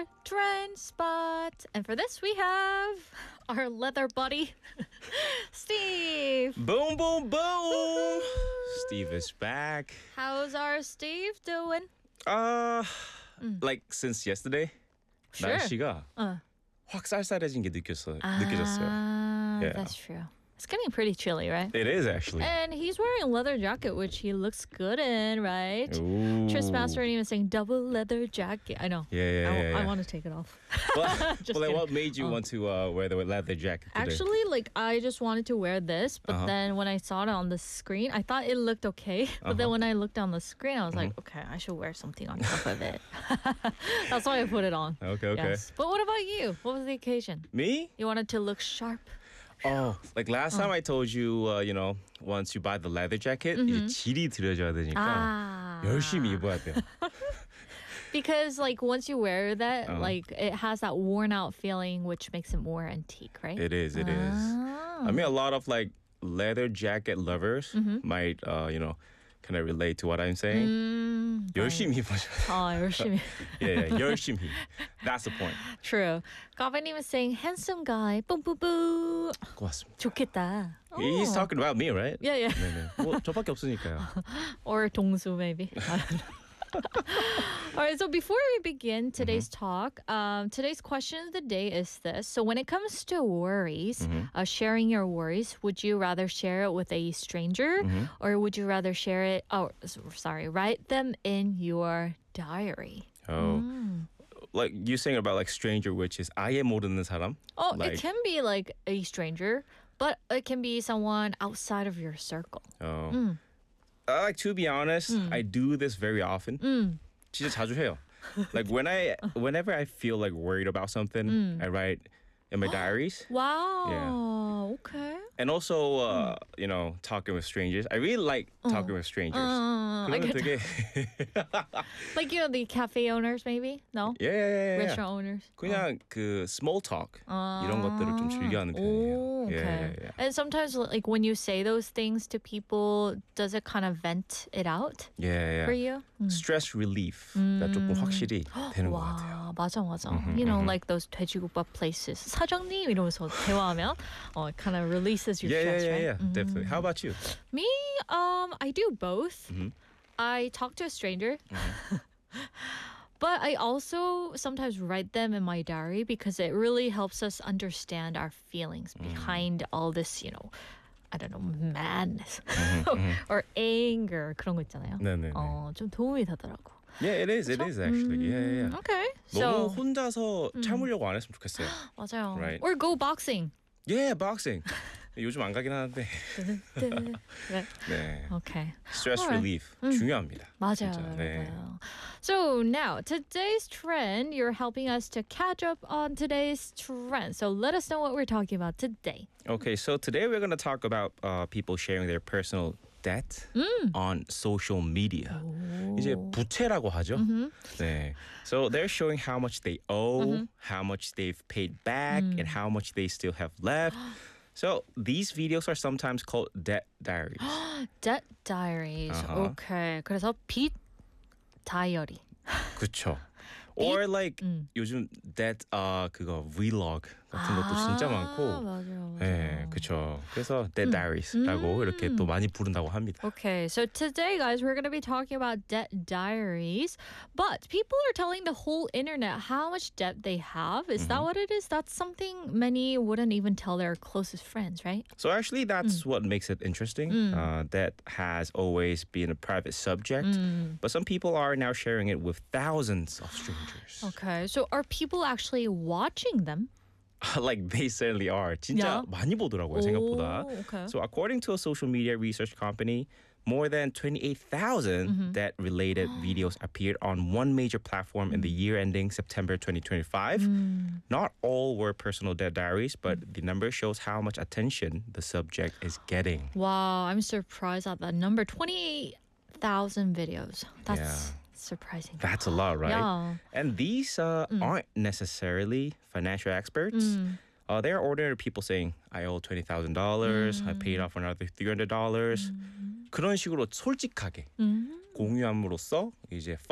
Trend spot. And for this, we have our leather buddy, Steve. Boom, boom, boom. Steve is back. How's our Steve doing? Like since yesterday, Sure. 날씨가 확 쌀쌀해진 게 느껴졌어요. Yeah. That's true. It's getting pretty chilly, right? It is actually. And he's wearing a leather jacket, which he looks good in, right? Ooh. Tristmaster even saying double leather jacket. I know. Yeah. I want to take it off. Well, Just like, kidding. what made you want to wear the leather jacket today? Actually, like I just wanted to wear this, but then when I saw it on the screen, I thought it looked okay. But then when I looked on the screen, I was like, okay, I should wear something on top of it. That's why I put it on. Okay. Yes. But what about you? What was the occasion? Me? You wanted to look sharp. Oh, like last time I told you, once you buy the leather jacket, 이제 질이 들여져야 되니까 Ah. 열심히 입어야 돼요. Because like once you wear that, like it has that worn out feeling, which makes it more antique, right? It is. Ah. I mean, a lot of like leather jacket lovers might, kind of relate to what I'm saying. 열심히 입어줘. 열심히. Yeah, 열심히. That's the point. True. Gaba님 is saying handsome guy. Boom, boom, boom. 고맙습니다. 좋겠다. He's Oh. talking about me, right? Yeah. 네네. 뭐 저밖에 없으니까요. Or 동수 maybe. I don't know. All right, so before we begin today's talk, today's question of the day is this. So when it comes to worries, sharing your worries, would you rather share it with a stranger or would you rather write them in your diary? Oh. Like you saying about like stranger, which is 아예 모르는 사람? Oh, like, it can be like a stranger, but it can be someone outside of your circle. Oh. Like to be honest, I do this very often. 진짜 자주 해요. Like whenever I feel like worried about something, I write in my diaries. Wow. Okay. And also, talking with strangers. I really like talking with strangers. I 그러면 get 되게 Like, the cafe owners maybe? No? yeah. Restaurant owners? 그냥 그 small talk 이런 것들을 좀 즐겨하는 편이에요. Oh, okay. Yeah. And sometimes, like, when you say those things to people, does it kind of vent it out Yeah. for you? Stress relief가 조금 확실히 되는 것 같아요. 와, 맞아. You know, like those 돼지국밥 places. 사장님 이러면서 대화하면 it kind of releases your stress, right? Yeah, definitely. How about you? Me, I do both. I talk to a stranger. But I also sometimes write them in my diary because it really helps us understand our feelings behind all this, I don't know, madness or anger 그런 거 있잖아요. 네네네. 좀 도움이 되더라고. Yeah, it is actually. Yeah. Okay. 너무 So, 혼자서 참으려고 안 했으면 좋겠어요. 맞아요. Right. Or go boxing. Yeah, boxing. 요즘 안 가긴 하는데. 네. 네. Okay. Stress Alright. relief 중요합니다. 맞아요. 진짜, 네. 맞아요. So now, today's trend, you're helping us to catch up on today's trend. So let us know what we're talking about today. Okay, so today we're going to talk about people sharing their personal debt on social media. 이제 부채라고 하죠. 네. So they're showing how much they owe, how much they've paid back, and how much they still have left. So these videos are sometimes called debt diaries. Debt diaries. Okay. 그래서 빚 다이어리. 그렇죠. Or like 요즘 debt 그거 vlog 같은 것도 진짜 많고. 맞아요. 네, 그렇죠. 그래서 debt diaries라고 이렇게 또 많이 부른다고 합니다. Okay, so today, guys, we're going to be talking about debt diaries. But people are telling the whole internet how much debt they have. Is that what it is? That's something many wouldn't even tell their closest friends, right? So actually, that's what makes it interesting. Debt has always been a private subject, but some people are now sharing it with thousands of strangers. Okay, so are people actually watching them? Like they certainly are. 진짜 Yeah. 많이 보더라고요, 생각보다. Okay. So according to a social media research company, more than 28,000 debt-related videos appeared on one major platform in the year ending September 2025. Not all were personal debt diaries, but the number shows how much attention the subject is getting. Wow, I'm surprised at that number. 28,000 videos. That's surprising. That's a lot, right? Yeah. And these aren't necessarily financial experts. They're ordinary people saying, I owe $20,000, I paid off another $300. 그런 식으로 솔직하게 공유함으로써 이제